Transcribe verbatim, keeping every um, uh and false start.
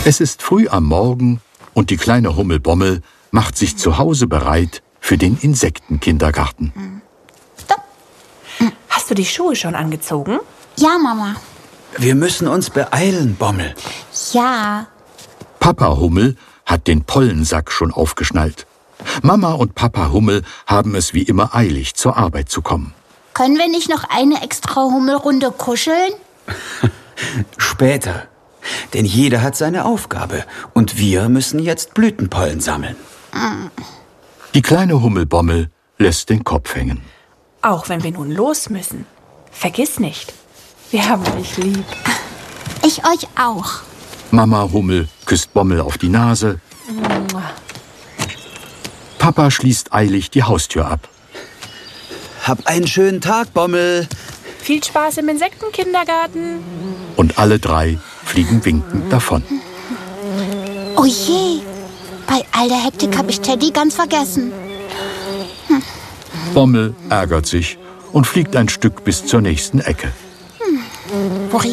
Es ist früh am Morgen und die kleine Hummel Bommel macht sich zu Hause bereit für den Insektenkindergarten. Hast du die Schuhe schon angezogen? Ja, Mama. Wir müssen uns beeilen, Bommel. Ja. Papa Hummel hat den Pollensack schon aufgeschnallt. Mama und Papa Hummel haben es wie immer eilig, zur Arbeit zu kommen. Können wir nicht noch eine extra Hummelrunde kuscheln? Später. Denn jeder hat seine Aufgabe. Und wir müssen jetzt Blütenpollen sammeln. Die kleine Hummelbommel lässt den Kopf hängen. Auch wenn wir nun los müssen. Vergiss nicht, wir haben dich lieb. Ich euch auch. Mama Hummel küsst Bommel auf die Nase. Papa schließt eilig die Haustür ab. Hab einen schönen Tag, Bommel. Viel Spaß im Insektenkindergarten. Und alle drei fliegen winkend davon. Oh je, bei all der Hektik habe ich Teddy ganz vergessen. Hm. Bommel ärgert sich und fliegt ein Stück bis zur nächsten Ecke. Hm. Wo